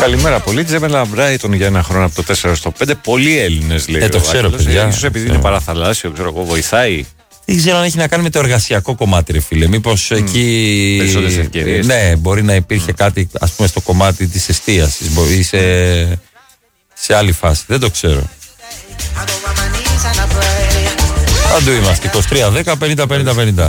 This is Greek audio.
Καλημέρα, πολίτη. Έμελα Μπράιτον για ένα χρόνο από το 4 στο 5. Πολλοί Έλληνες λέει. Το ξέρω, παιδιά. Ίσως επειδή είναι παραθαλάσσιο, ξέρω εγώ, βοηθάει. Δεν ξέρω αν έχει να κάνει με το εργασιακό κομμάτι, ρε φίλε. Μήπως εκεί. Περισσότερες ευκαιρίες. Ναι, μπορεί να υπήρχε κάτι, ας πούμε, στο κομμάτι της εστίασης. Μπορεί σε άλλη φάση. Δεν το ξέρω. Παντού είμαστε. 23-10-50-50-50.